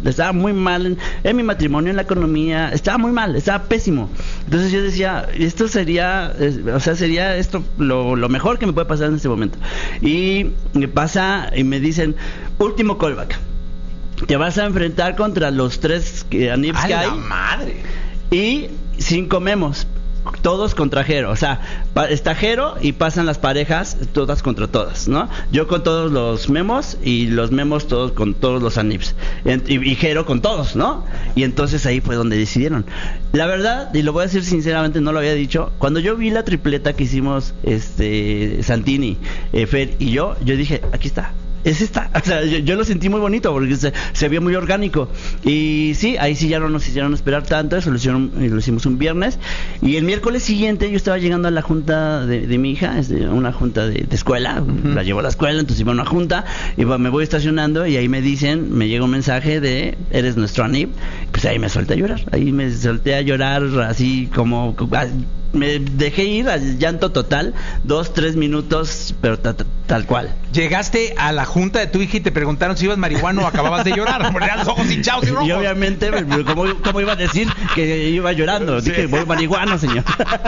estaba muy mal en mi matrimonio, en la economía, estaba muy mal, estaba pésimo. Entonces yo decía, esto sería, sería esto lo mejor que me puede pasar en este momento. Y me pasa y me dicen, último callback, te vas a enfrentar contra los 3 ANIPS que hay. ¡A la madre! Y 5 memos, todos contra Jero, o sea, está Jero y pasan las parejas todas contra todas, ¿no? Yo con todos los memos y los memos todos con todos los ANIPS y Jero con todos, ¿no? Y entonces ahí fue donde decidieron. La verdad, y lo voy a decir sinceramente, no lo había dicho, cuando yo vi la tripleta que hicimos Santini, Fer y yo dije, aquí está. Es esta, o sea, yo lo sentí muy bonito porque se vio muy orgánico. Y sí, ahí sí ya no nos hicieron esperar tanto. Eso lo hicimos un viernes. Y el miércoles siguiente yo estaba llegando a la junta de mi hija, una junta de escuela. La llevo a la escuela, entonces iba a una junta y me voy estacionando y ahí me llega un mensaje de eres nuestro ANIP. Pues ahí me solté a llorar. Ahí me solté a llorar así como... Me dejé ir al llanto total, 2-3 minutos, pero tal cual. Llegaste a la junta de tu hija y te preguntaron si ibas marihuano o acababas de llorar. Ponían los ojos hinchados y rojos. Y obviamente, ¿cómo iba a decir que iba llorando? Sí. Dije, voy marihuano, señor.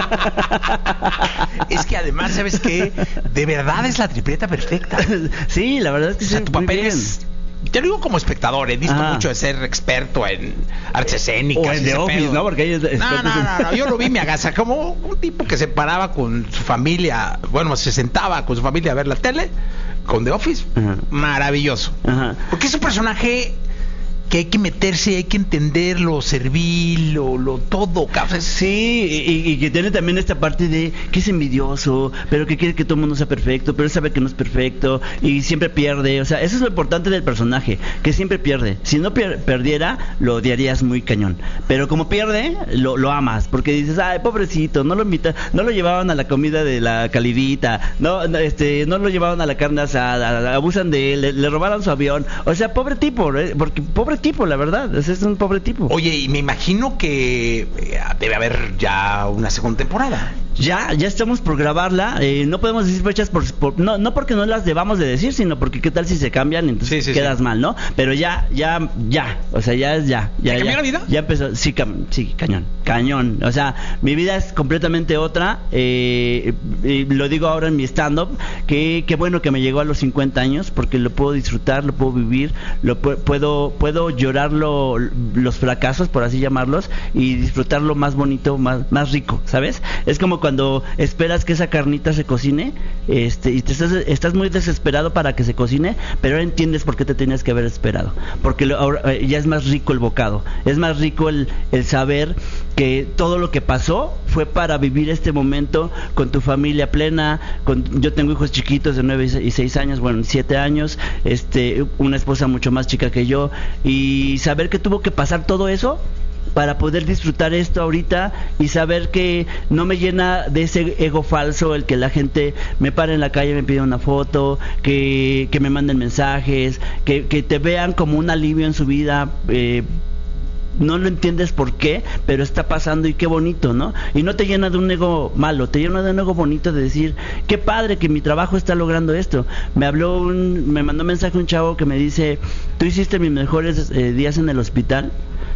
Es que además, ¿sabes qué? De verdad es la tripleta perfecta. Sí, la verdad es que o sea, tu papel es... Te lo digo como espectador, he visto mucho de ser experto en artes escénicas. O en The Office, ¿no? Porque ahí no, yo lo vi, me agaza como un tipo que se paraba con su familia, bueno, se sentaba con su familia a ver la tele, con The Office. Maravilloso. Porque es un personaje que hay que meterse, hay que entenderlo, servirlo, todo, cabrón. Sí, y que tiene también esta parte de que es envidioso, pero que quiere que todo el mundo sea perfecto, pero él sabe que no es perfecto y siempre pierde. O sea, eso es lo importante del personaje, que siempre pierde. Si no perdiera, lo odiarías muy cañón. Pero como pierde, lo amas, porque dices, ay, pobrecito, no lo llevaban a la comida de la calidita, no lo llevaban a la carne asada, abusan de él, le robaron su avión. O sea, pobre tipo, porque pobre tipo, la verdad, es un pobre tipo. Oye, y me imagino que debe haber ya una segunda temporada. Ya estamos por grabarla. No podemos decir fechas no porque no las debamos de decir, sino porque qué tal si se cambian, entonces quedas mal, ¿no? Pero ya, o sea, ya es ya. ¿Te cambió la vida? Ya empezó, sí, cañón. O sea, mi vida es completamente otra. Lo digo ahora en mi stand-up, qué bueno que me llegó a los 50 años, porque lo puedo disfrutar, lo puedo vivir, puedo llorar los fracasos, por así llamarlos, y disfrutar lo más bonito, más rico, ¿sabes? Es como cuando esperas que esa carnita se cocine, y estás muy desesperado para que se cocine, pero ahora entiendes por qué te tenías que haber esperado, porque ahora ya es más rico el bocado, es más rico el saber que todo lo que pasó fue para vivir este momento con tu familia plena. Yo tengo hijos chiquitos de 9 y 6 años, bueno, 7 años, una esposa mucho más chica que yo, y saber que tuvo que pasar todo eso para poder disfrutar esto ahorita y saber que no me llena de ese ego falso el que la gente me para en la calle, me pide una foto, que me manden mensajes, que te vean como un alivio en su vida. No lo entiendes por qué, pero está pasando y qué bonito, ¿no? Y no te llena de un ego malo, te llena de un ego bonito de decir, qué padre que mi trabajo está logrando esto. Me mandó un mensaje un chavo que me dice, tú hiciste mis mejores días en el hospital.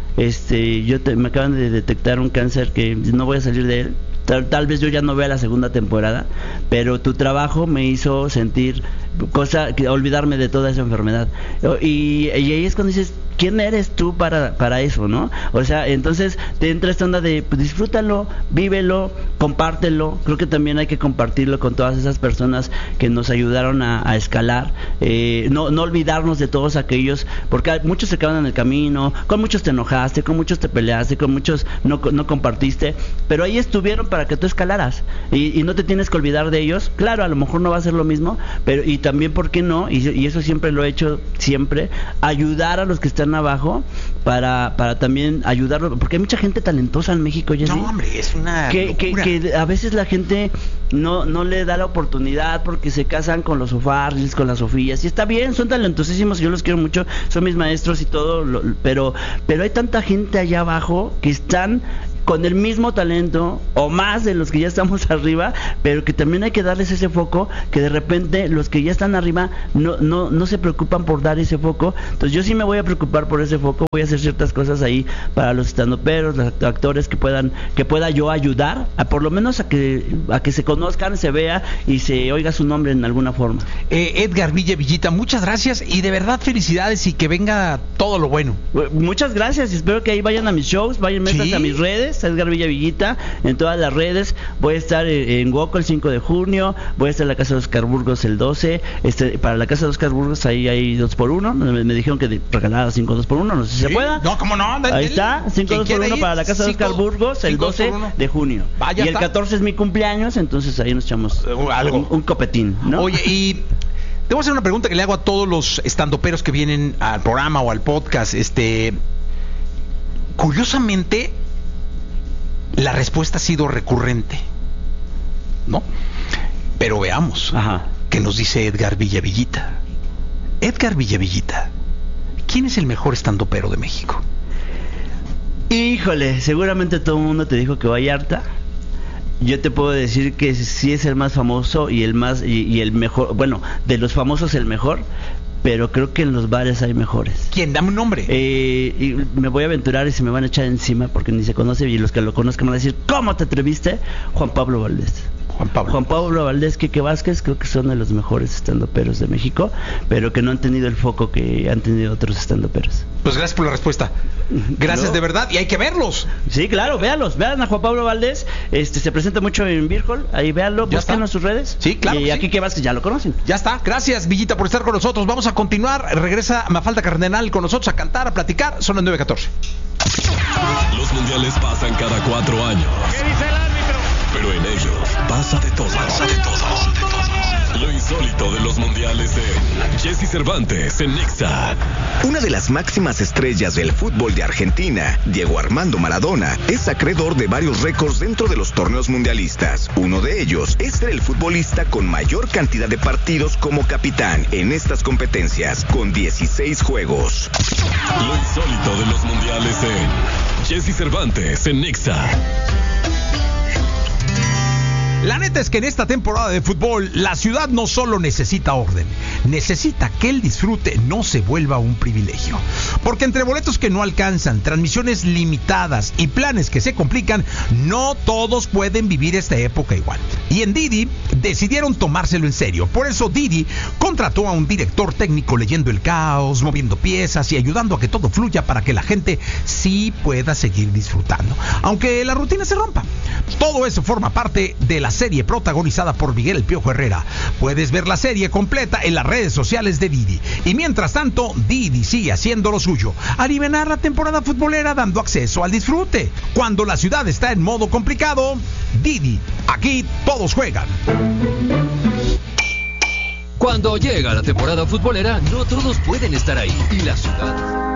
Me acaban de detectar un cáncer que no voy a salir de él. Tal vez yo ya no vea la segunda temporada, pero tu trabajo me hizo sentir olvidarme de toda esa enfermedad. Y ahí es cuando dices, ¿quién eres tú para eso, no? O sea, entonces te entra esta onda de, pues, disfrútalo, vívelo, compártelo. Creo que también hay que compartirlo con todas esas personas que nos ayudaron a escalar. No olvidarnos de todos aquellos, porque muchos se quedan en el camino, con muchos te enojaste, con muchos te peleaste, con muchos no compartiste, pero ahí estuvieron para que tú escalaras, y no te tienes que olvidar de ellos. Claro, a lo mejor no va a ser lo mismo, pero y también, ¿por qué no? Y eso siempre lo he hecho, siempre, ayudar a los que están abajo para también ayudarlos, porque hay mucha gente talentosa en México, Jessy. No, hombre, es una locura. Que a veces la gente no le da la oportunidad porque se casan con los O'Farrills, con las Sofías, y está bien, son talentosísimos, yo los quiero mucho, son mis maestros y todo, pero hay tanta gente allá abajo que están con el mismo talento o más de los que ya estamos arriba, pero que también hay que darles ese foco, que de repente los que ya están arriba no se preocupan por dar ese foco. Entonces yo sí me voy a preocupar por ese foco, voy a hacer ciertas cosas ahí para los estandoperos, los actores que pueda yo ayudar, a por lo menos a que se conozcan, se vea y se oiga su nombre en alguna forma. Edgar Villita, muchas gracias y de verdad felicidades y que venga todo lo bueno. Muchas gracias y espero que ahí vayan a mis shows, métanse a mis redes, Edgar Villita, en todas las redes. Voy a estar en Woco el 5 de junio, voy a estar en la Casa de Oscar Burgos el 12, para la Casa de Oscar Burgos ahí hay 2x1, me dijeron que regalaba 5 2x1, no sé si se pueda. No, ¿cómo no? Ahí está, 5 2x1 para la Casa de Oscar Burgos el 12 de junio. Y el 14 es mi cumpleaños, entonces ahí nos echamos un copetín, ¿no? Oye, y te voy a hacer una pregunta que le hago a todos los estandoperos que vienen al programa o al podcast. Curiosamente, la respuesta ha sido recurrente, ¿no? Pero veamos. Ajá. ¿Qué nos dice Edgar Villita? Edgar Villita, ¿quién es el mejor estandopero de México? Híjole, seguramente todo el mundo te dijo que Vallarta. Yo te puedo decir que sí es el más famoso y el más y el mejor, bueno, de los famosos el mejor, pero creo que en los bares hay mejores. ¿Quién? Dame un nombre. Y me voy a aventurar y se me van a echar encima porque ni se conoce, y los que lo conozcan van a decir, ¿cómo te atreviste? Juan Pablo Valdés. Juan Pablo Valdés, Quique Vázquez, creo que son de los mejores estandoperos de México, pero que no han tenido el foco que han tenido otros estandoperos. Pues gracias por la respuesta. Gracias de verdad, y hay que verlos. Sí, claro, vean a Juan Pablo Valdés, se presenta mucho en Beer Hall, ahí véanlo, busquen en sus redes. Sí, claro. Y aquí que Vázquez ya lo conocen. Ya está, gracias Villita por estar con nosotros. Vamos a continuar, regresa Mafalda Cardenal con nosotros a cantar, a platicar, son las 9:14. Los mundiales pasan cada 4 años. ¿Qué dice el árbitro? Pero en ellos pasa de todo. Lo insólito de los mundiales en Jesse Cervantes en Nexa. Una de las máximas estrellas del fútbol de Argentina, Diego Armando Maradona, es acreedor de varios récords dentro de los torneos mundialistas. Uno de ellos es ser el futbolista con mayor cantidad de partidos como capitán en estas competencias, con 16 juegos. Lo insólito de los mundiales en Jesse Cervantes en Nexa. La neta es que en esta temporada de fútbol, la ciudad no solo necesita orden, necesita que el disfrute no se vuelva un privilegio. Porque entre boletos que no alcanzan, transmisiones limitadas y planes que se complican, no todos pueden vivir esta época igual. Y en Didi decidieron tomárselo en serio. Por eso Didi contrató a un director técnico leyendo el caos, moviendo piezas y ayudando a que todo fluya para que la gente sí pueda seguir disfrutando, aunque la rutina se rompa. Todo eso forma parte de la serie protagonizada por Miguel El Piojo Herrera. Puedes ver la serie completa en las redes sociales de Didi. Y mientras tanto, Didi sigue haciendo lo suyo, alivianar la temporada futbolera dando acceso al disfrute. Cuando la ciudad está en modo complicado, Didi, aquí todos juegan. Cuando llega la temporada futbolera, no todos pueden estar ahí. Y la ciudad